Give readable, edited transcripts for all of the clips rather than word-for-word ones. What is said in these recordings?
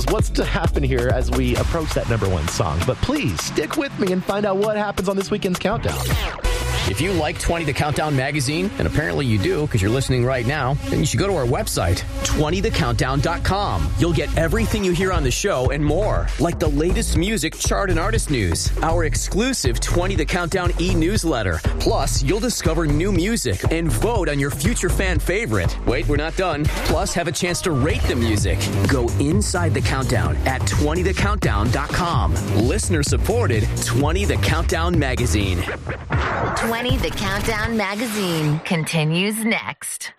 what's to happen here as we approach that number one song. But please stick with me and find out what happens on this weekend's countdown. If you like 20 The Countdown magazine, and apparently you do because you're listening right now, then you should go to our website, 20thecountdown.com. You'll get everything you hear on the show and more, like the latest music, chart, and artist news, our exclusive 20 The Countdown e-newsletter. Plus, you'll discover new music and vote on your future fan favorite. Wait, we're not done. Plus, have a chance to rate the music. Go inside the countdown at 20thecountdown.com. Listener supported 20 The Countdown magazine. 20 The Countdown magazine continues next.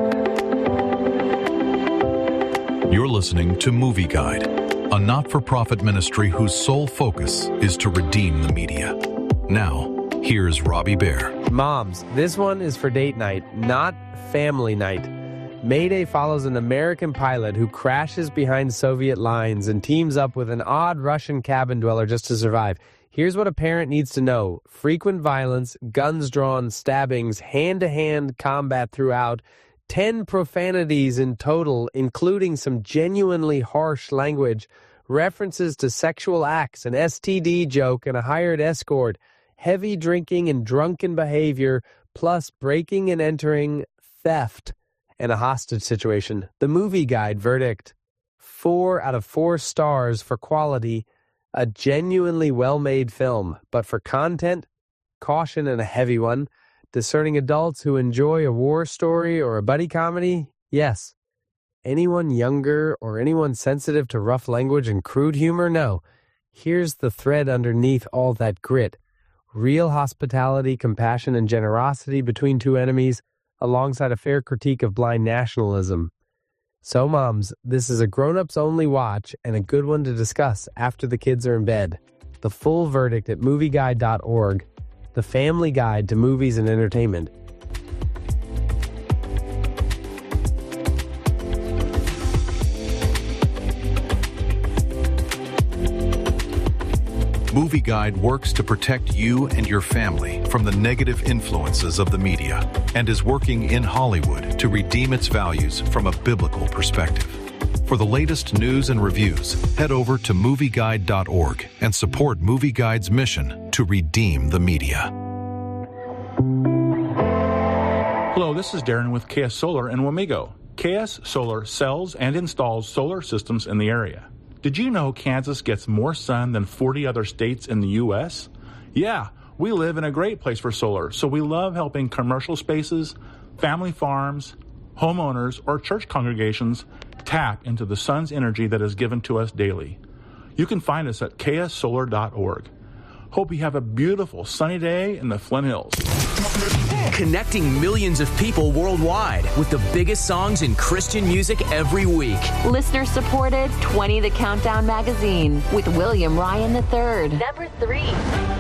You're listening to Movie Guide, a not-for-profit ministry whose sole focus is to redeem the media. Now, here's Robbie Bear. Moms, this one is for date night, not family night. Mayday follows an American pilot who crashes behind Soviet lines and teams up with an odd Russian cabin dweller just to survive. Here's what a parent needs to know. Frequent violence, guns drawn, stabbings, hand-to-hand combat throughout, 10 profanities in total, including some genuinely harsh language, references to sexual acts, an STD joke, and a hired escort, heavy drinking and drunken behavior, plus breaking and entering, theft, and a hostage situation. The Movie Guide verdict: 4 out of 4 stars for quality. A genuinely well-made film, but for content, caution and a heavy one. Discerning adults who enjoy a war story or a buddy comedy, yes. Anyone younger or anyone sensitive to rough language and crude humor, no. Here's the thread underneath all that grit. Real hospitality, compassion, and generosity between two enemies, alongside a fair critique of blind nationalism. So, moms, this is a grown-ups only watch and a good one to discuss after the kids are in bed. The full verdict at movieguide.org, the family guide to movies and entertainment. Movie Guide works to protect you and your family from the negative influences of the media and is working in Hollywood to redeem its values from a biblical perspective. For the latest news and reviews, head over to movieguide.org and support Movie Guide's mission to redeem the media. Hello, this is Darren with KS Solar in Wamego. KS Solar sells and installs solar systems in the area. Did you know Kansas gets more sun than 40 other states in the U.S.? Yeah, we live in a great place for solar, so we love helping commercial spaces, family farms, homeowners, or church congregations tap into the sun's energy that is given to us daily. You can find us at kssolar.org. Hope you have a beautiful sunny day in the Flint Hills. Connecting millions of people worldwide with the biggest songs in Christian music every week. Listener supported 20 The Countdown magazine with William Ryan III. Number 3.